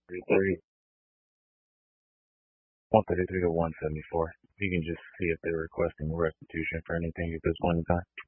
133, 133 to 174. You can just see if they're requesting restitution for anything at this point in time.